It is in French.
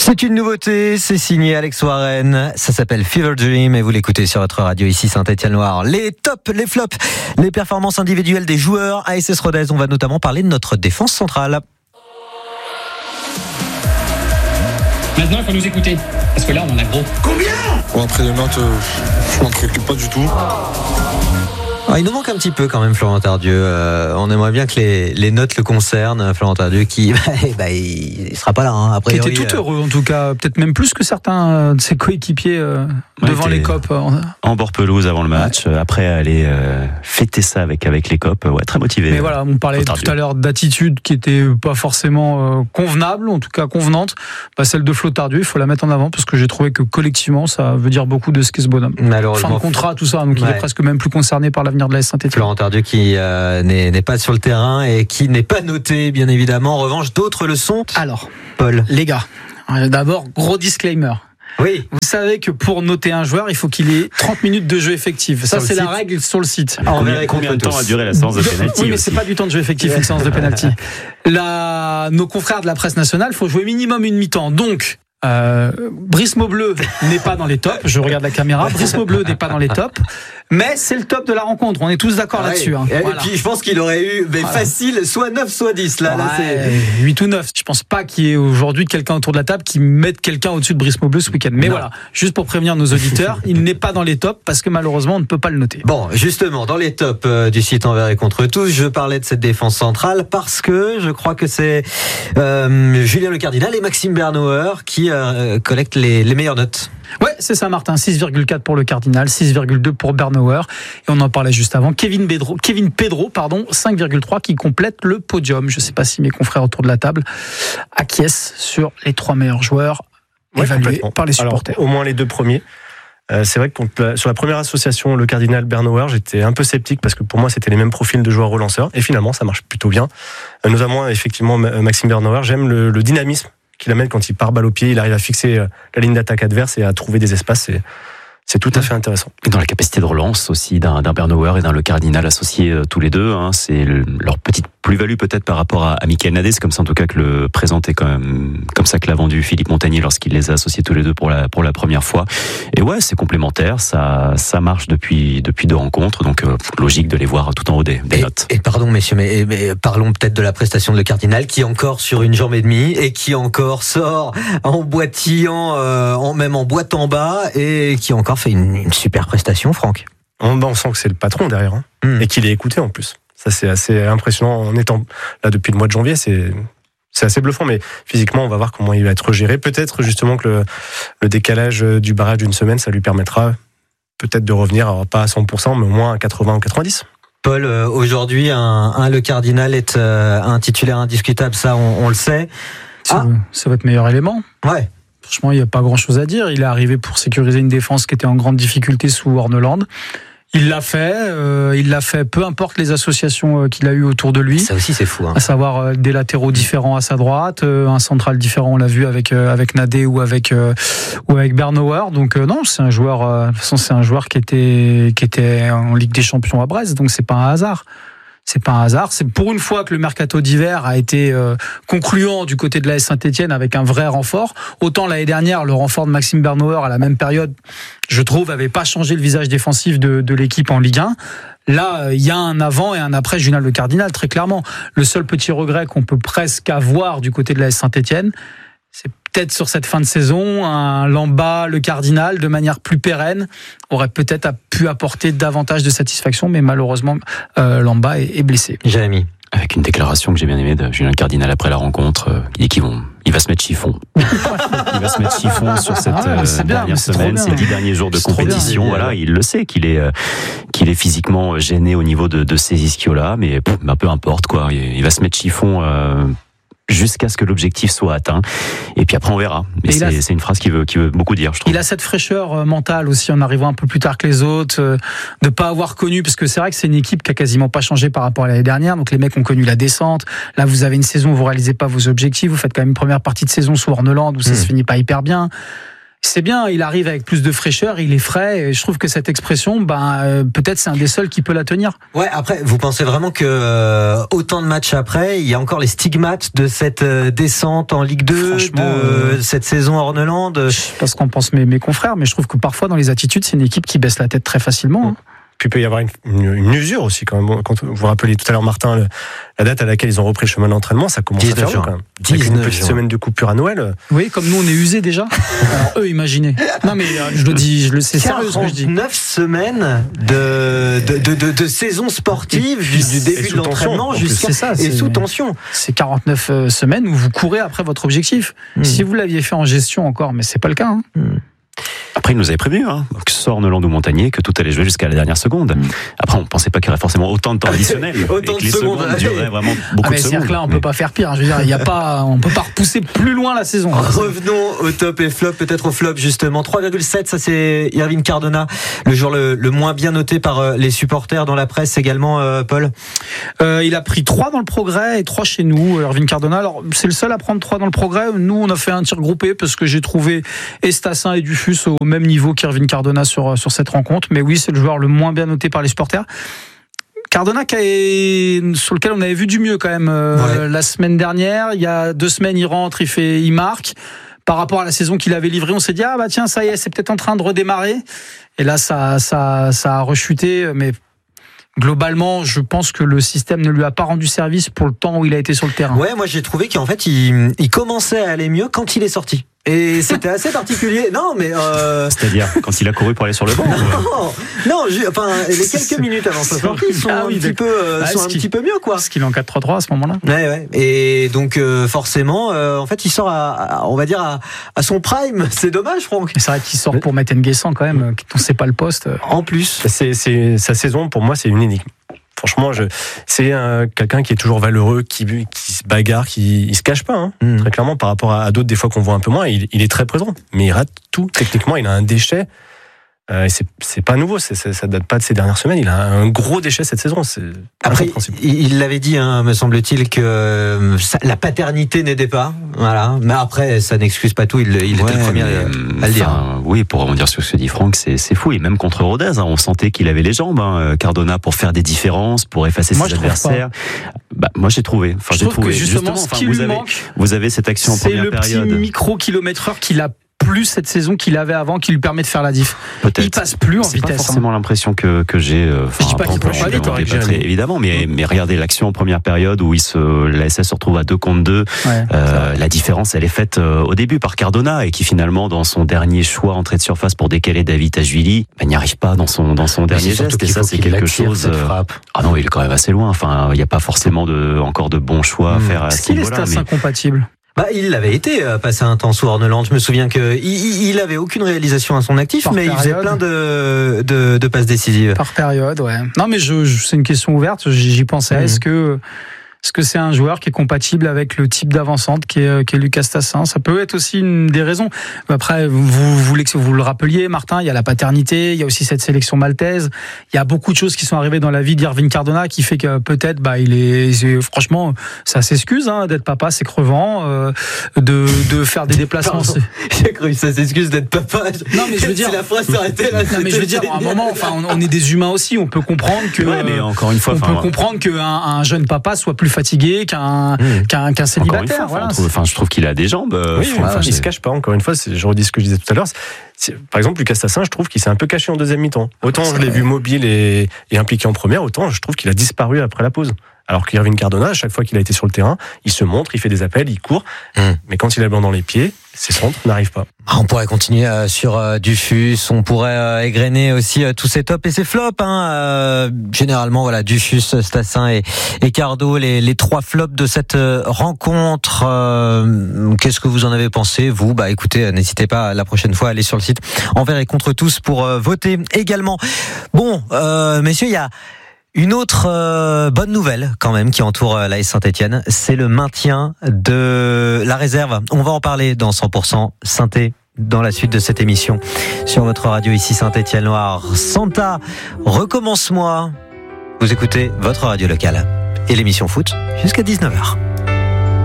C'est une nouveauté, c'est signé Alex Warren, ça s'appelle Fever Dream et vous l'écoutez sur votre radio ici Saint-Étienne-Loire. Les tops, les flops, les performances individuelles des joueurs à SS Rodez. On va notamment parler de notre défense centrale. Maintenant, il faut nous écouter, parce que là, on en a gros. Combien ? Bon, après les notes, je m'en préoccupe pas du tout. Alors, il nous manque un petit peu quand même Florent Tardieu. On aimerait bien que les notes le concernent. Florent Tardieu qui, il sera pas là. Hein, après, il était tout heureux en tout cas, peut-être même plus que certains de ses coéquipiers devant les copes. En bord pelouse avant le match, après aller fêter ça avec les copes, très motivé. Mais voilà, on parlait tout à l'heure d'attitude qui était pas forcément convenable, en tout cas convenante. Celle de Flo Tardieu, il faut la mettre en avant parce que j'ai trouvé que collectivement ça veut dire beaucoup de ce qu'est ce bonhomme. Malheureusement, fin de contrat, tout ça, donc il est presque même plus concerné par l'avenir de la Saint-Étienne. Florent Tardieu qui n'est pas sur le terrain et qui n'est pas noté, bien évidemment. En revanche, d'autres le sont. Alors, Paul, les gars, d'abord, gros disclaimer. Oui. Vous savez que pour noter un joueur, il faut qu'il ait 30 minutes de jeu effectif. Ça, c'est la règle sur le site. Combien de temps a duré la séance de pénalty ? Oui, mais c'est pas du temps de jeu effectif, une séance de pénalty. Nos confrères de la presse nationale, il faut jouer minimum une mi-temps. Donc, Brice Maubleu n'est pas dans les tops. Je regarde la caméra. Brice Maubleu n'est pas dans les tops. Mais c'est le top de la rencontre. On est tous d'accord là-dessus. Hein. Et puis, je pense qu'il aurait eu facile, soit 9, soit 10. Là, c'est 8 ou 9. Je pense pas qu'il y ait aujourd'hui quelqu'un autour de la table qui mette quelqu'un au-dessus de Brice Maubleu ce week-end. Mais voilà, juste pour prévenir nos auditeurs, il n'est pas dans les tops parce que malheureusement, on ne peut pas le noter. Bon, justement, dans les tops du site Envers et contre tous, je parlais de cette défense centrale parce que je crois que c'est Julien Le Cardinal et Maxime Bernauer qui collectent les meilleures notes. Ouais, c'est ça, Martin. 6,4 pour le Cardinal, 6,2 pour Bernauer. Et on en parlait juste avant. Kevin Pedro, 5,3 qui complète le podium. Je ne sais pas si mes confrères autour de la table acquiescent sur les 3 meilleurs joueurs évalués par les supporters. Alors, au moins les 2 premiers. C'est vrai que sur la première association, le Cardinal Bernauer, j'étais un peu sceptique parce que pour moi, c'était les mêmes profils de joueurs relanceurs. Et finalement, ça marche plutôt bien. Notamment, effectivement, Maxime Bernauer, j'aime le dynamisme qu'il amène quand il part balle au pied, il arrive à fixer la ligne d'attaque adverse et à trouver des espaces. C'est tout à fait intéressant. Et dans la capacité de relance aussi d'un Bernauer et d'un Le Cardinal associés tous les deux, c'est leur petite plus-value peut-être par rapport à Mickaël Nadé. C'est comme ça en tout cas que le présentait quand même, comme ça que l'a vendu Philippe Montagnier lorsqu'il les a associés tous les deux pour la première fois. Et c'est complémentaire, ça marche depuis 2 rencontres, donc logique de les voir tout en haut des notes. Et pardon messieurs, mais parlons peut-être de la prestation de Le Cardinal qui est encore sur une jambe et demie et qui encore sort en boitillant, même en boîte en bas et qui encore fait une super prestation, Franck. On sent que c'est le patron derrière et qu'il est écouté en plus. Ça, c'est assez impressionnant. En étant là depuis le mois de janvier, c'est assez bluffant. Mais physiquement, on va voir comment il va être géré. Peut-être justement que le décalage du barrage d'une semaine, ça lui permettra peut-être de revenir, alors pas à 100%, mais au moins à 80 ou 90. Paul, aujourd'hui, Le Cardinal est un titulaire indiscutable, ça on le sait. C'est votre meilleur élément. Ouais. Franchement, il n'y a pas grand-chose à dire. Il est arrivé pour sécuriser une défense qui était en grande difficulté sous Horneland. Il l'a fait, peu importe les associations qu'il a eues autour de lui. Ça aussi, c'est fou. À savoir des latéraux différents à sa droite, un central différent, on l'a vu avec Nadé ou avec Bernauer. Donc non, c'est un joueur. De toute façon, c'est un joueur qui était en Ligue des Champions à Brest. Donc c'est pas un hasard. C'est pas un hasard. C'est pour une fois que le mercato d'hiver a été concluant du côté de l'AS Saint-Étienne avec un vrai renfort. Autant l'année dernière, le renfort de Maxime Bernauer à la même période, je trouve, avait pas changé le visage défensif de l'équipe en Ligue 1. Là, il y a un avant et un après Julien Le Cardinal, très clairement. Le seul petit regret qu'on peut presque avoir du côté de l'AS Saint-Étienne, c'est peut-être sur cette fin de saison, un Lamba, Le Cardinal, de manière plus pérenne, aurait peut-être pu apporter davantage de satisfaction, mais malheureusement, Lamba est blessé. Jérémy. Avec une déclaration que j'ai bien aimée de Julien Cardinal après la rencontre, il dit il va se mettre chiffon. Il va se mettre chiffon sur cette dernière semaine, ces 10 derniers jours de compétition. Voilà, il le sait qu'il est physiquement gêné au niveau de ces ischios-là, mais peu importe quoi. Il va se mettre chiffon jusqu'à ce que l'objectif soit atteint. Et puis après, on verra. Mais c'est une phrase qui veut beaucoup dire, je trouve. Il a cette fraîcheur mentale aussi, en arrivant un peu plus tard que les autres, de pas avoir connu, parce que c'est vrai que c'est une équipe qui a quasiment pas changé par rapport à l'année dernière. Donc les mecs ont connu la descente. Là, vous avez une saison où vous réalisez pas vos objectifs. Vous faites quand même une première partie de saison sous Horneland où ça se finit pas hyper bien. C'est bien, il arrive avec plus de fraîcheur, il est frais, et je trouve que cette expression, peut-être c'est un des seuls qui peut la tenir. Ouais, après, vous pensez vraiment que autant de matchs après, il y a encore les stigmates de cette descente en Ligue 2, de cette saison à Orneland? Je sais pas ce qu'en pensent mes confrères, mais je trouve que parfois dans les attitudes, c'est une équipe qui baisse la tête très facilement. Hein. Puis il peut y avoir une usure aussi quand même. Quand vous vous rappelez tout à l'heure, Martin, la date à laquelle ils ont repris le chemin d'entraînement, ça commence à faire long quand même. Avec une petite semaine de coupure à Noël. Oui, comme nous on est usés déjà. Alors eux, imaginez. Non mais c'est sérieux ce que je dis. 9 semaines de saison sportive, du début de l'entraînement jusqu'à ça, et sous tension. C'est 49 semaines où vous courez après votre objectif. Si vous l'aviez fait en gestion encore, mais c'est pas le cas. Hein. Après, il nous avait prévenu, que ce soit Orneland ou Montagnier, que tout allait jouer jusqu'à la dernière seconde. Après, on pensait pas qu'il y aurait forcément autant de temps additionnel. Autant et que de les secondes dureraient vraiment beaucoup de secondes. C'est-à-dire que là, on peut pas faire pire. Je veux dire, on peut pas repousser plus loin la saison. Revenons au top et flop, peut-être au flop justement. 3,7, ça c'est Irving Cardona, le joueur le moins bien noté par les supporters dans la presse également, Paul. Il a pris 3 dans le Progrès et 3 chez nous, Irving Cardona. Alors, c'est le seul à prendre 3 dans le Progrès. Nous, on a fait un tir groupé parce que j'ai trouvé Estassin et Dufus au même niveau qu'Irving Cardona sur cette rencontre. Mais oui, c'est le joueur le moins bien noté par les supporters. Cardona sur lequel on avait vu du mieux quand même la semaine dernière. Il y a 2 semaines, il rentre, il marque. Par rapport à la saison qu'il avait livrée, on s'est dit tiens, ça y est, c'est peut-être en train de redémarrer. Et là, ça a rechuté, mais globalement, je pense que le système ne lui a pas rendu service pour le temps où il a été sur le terrain. Ouais, moi j'ai trouvé qu'en fait, il commençait à aller mieux quand il est sorti. Et c'était assez particulier. Non, mais c'est-à-dire quand il a couru pour aller sur le banc. Les quelques minutes avant sa sortie sont un petit peu mieux, quoi. Parce qu'il est en 4-3-3 à ce moment-là. Ouais. Et donc forcément, en fait, il sort on va dire à son prime. C'est dommage, Franck. C'est vrai qu'il sort pour mettre Nguessan quand même. On sait pas le poste. En plus, c'est sa saison pour moi, c'est une énigme. Franchement, c'est quelqu'un qui est toujours valeureux, qui se bagarre, il se cache pas, très clairement, par rapport à d'autres des fois qu'on voit un peu moins. Il est très présent, mais il rate tout. Techniquement, il a un déchet. Et c'est pas nouveau, ça date pas de ces dernières semaines. Il a un gros déchet cette saison. Après, il l'avait dit, me semble-t-il, que la paternité n'aidait pas. Voilà. Mais après, ça n'excuse pas tout. Il était le premier à le dire. Oui, pour rebondir sur ce que dit Franck, c'est fou. Et même contre Rodez, on sentait qu'il avait les jambes, Cardona, pour faire des différences, pour effacer ses adversaires. Moi, j'ai trouvé. Je trouve que justement, ce qui lui manque, vous avez cette action en première période. C'est le petit micro-kilomètre-heure qu'il a plus cette saison qu'il avait avant, qui lui permet de faire la diff. Peut-être. Il passe plus en vitesse. C'est pas forcément l'impression que j'ai. Je dis pas qu'il peut pas vite, évidemment, mais regardez l'action en première période où la SS se retrouve à 2 contre 2. La différence, elle est faite au début par Cardona et qui finalement, dans son dernier choix entrée de surface pour décaler David Tajvili, n'y arrive pas dans son dernier geste. Et ça, c'est quelque chose. Ah non, il est quand même assez loin. Enfin, il n'y a pas forcément encore de bons choix à faire. Est-ce qu'il est assez incompatible? Il l'avait été passé un temps sous Orneland. Je me souviens qu'il avait aucune réalisation à son actif, mais il faisait plein de passes décisives. Par période, ouais. Non, mais c'est une question ouverte. J'y pensais. Est-ce que c'est un joueur qui est compatible avec le type d'avancante qui est Lucas Tassin? Ça peut être aussi une des raisons. Après, vous le rappeliez, Martin, il y a la paternité, il y a aussi cette sélection maltaise. Il y a beaucoup de choses qui sont arrivées dans la vie d'Irving Cardona qui fait que peut-être, franchement, ça s'excuse, d'être papa, c'est crevant, de faire des déplacements. J'ai cru que ça s'excuse d'être papa. Non, mais je veux dire, si la phrase s'arrêtait là. Non, mais je veux dire, à un moment, on est des humains aussi. On peut comprendre que, mais encore une fois, comprendre qu'un jeune papa soit plus fatigué qu'un célibataire. Je trouve qu'il a des jambes. Il se cache pas. Encore une fois, je redis ce que je disais tout à l'heure. Par exemple, Lucas Tassin, je trouve qu'il s'est un peu caché en deuxième mi-temps. Autant je l'ai vu mobile et impliqué en première, autant je trouve qu'il a disparu après la pause. Alors qu'Irving Cardona, à chaque fois qu'il a été sur le terrain, il se montre, il fait des appels, il court. Mais quand il a le blanc dans les pieds, ses centres n'arrivent pas. On pourrait continuer sur Dufus, on pourrait égrener aussi tous ces tops et ces flops. Généralement, voilà, Dufus, Stassin et Cardo, les 3 flops de cette rencontre. Qu'est-ce que vous en avez pensé, vous? Écoutez, n'hésitez pas la prochaine fois à aller sur le site Envers et contre tous pour voter également. Bon, messieurs, il y a une autre bonne nouvelle quand même qui entoure l'AS Saint-Etienne, c'est le maintien de la réserve. On va en parler dans 100% Saint-Étienne dans la suite de cette émission sur votre radio ici Saint-Etienne Loire. Santa, recommence-moi. Vous écoutez votre radio locale et l'émission foot jusqu'à 19h.